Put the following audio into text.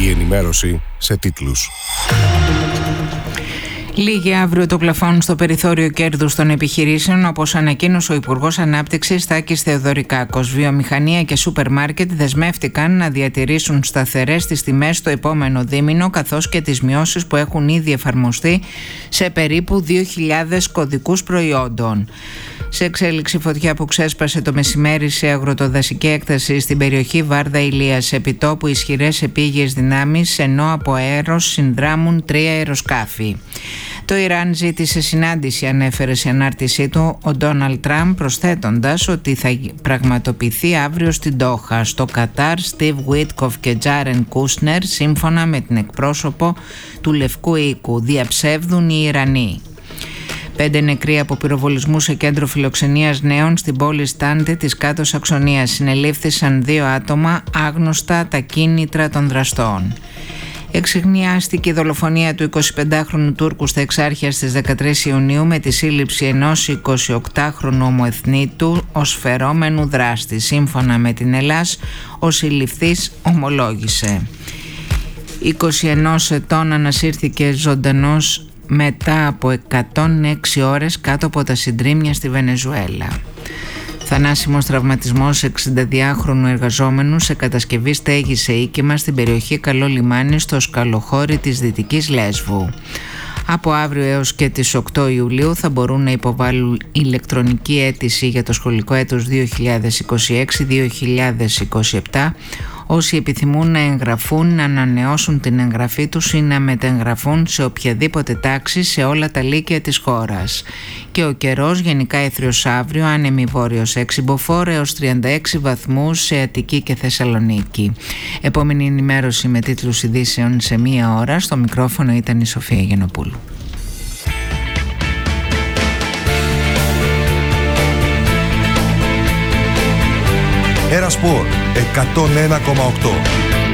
Η ενημέρωση σε τίτλους. Λύγει αύριο το πλαφόν στο περιθώριο κέρδους των επιχειρήσεων, όπως ανακοίνωσε ο Υπουργός Ανάπτυξης Τάκης Θεοδωρικάκος. Βιομηχανία και σούπερ μάρκετ δεσμεύτηκαν να διατηρήσουν σταθερές τις τιμές στο επόμενο δίμηνο, καθώς και τις μειώσεις που έχουν ήδη εφαρμοστεί σε περίπου 2.000 κωδικούς προϊόντων. Σε εξέλιξη, φωτιά που ξέσπασε το μεσημέρι σε αγροτοδασική έκταση στην περιοχή Βάρδα Ηλίας. Επιτόπου ισχυρές επίγειες δυνάμεις, ενώ από αέρος συνδράμουν 3 αεροσκάφη. Το Ιράν ζήτησε συνάντηση, ανέφερε σε ανάρτησή του ο Ντόναλντ Τραμπ, προσθέτοντας ότι θα πραγματοποιηθεί αύριο στην Ντόχα. Στο Κατάρ, Στιβ Βίτκοφ και Τζάρεν Κούσνερ, σύμφωνα με την εκπρόσωπο του Λευκού Οίκου, διαψεύδουν οι Ιρανοί. 5 νεκροί από πυροβολισμού σε κέντρο φιλοξενίας νέων στην πόλη Στάντε της Κάτω Σαξονίας. Συνελήφθησαν 2 άτομα, άγνωστα τα κίνητρα των δραστών. Εξιχνιάστηκε η δολοφονία του 25χρονου Τούρκου στα Εξάρχεια στις 13 Ιουνίου με τη σύλληψη ενός 28χρονου ομοεθνήτου ως φερόμενου δράστη. Σύμφωνα με την Ελλάς, ο συλληφθής ομολόγησε. 21 ετών ανασύρθηκε ζωντανός μετά από 106 ώρες κάτω από τα συντρίμμια στη Βενεζουέλα. Θανάσιμος τραυματισμός 62χρονου εργαζόμενου σε κατασκευή στέγης σε οίκημα στην περιοχή Καλό Λιμάνι στο σκαλοχώρι της Δυτικής Λέσβου. Από αύριο έως και τις 8 Ιουλίου θα μπορούν να υποβάλουν ηλεκτρονική αίτηση για το σχολικό έτος 2026-2027 όσοι επιθυμούν να εγγραφούν, να ανανεώσουν την εγγραφή τους ή να μεταγραφούν σε οποιαδήποτε τάξη σε όλα τα λύκεια της χώρας. Και ο καιρός γενικά έθριος αύριο, άνεμη βόρειος 6 μποφόρ έως 36 βαθμούς σε Αττική και Θεσσαλονίκη. Επόμενη ενημέρωση με τίτλους ειδήσεων σε 1 ώρα. Στο μικρόφωνο ήταν η Σοφία Γενοπούλου. Era Sport 101,8.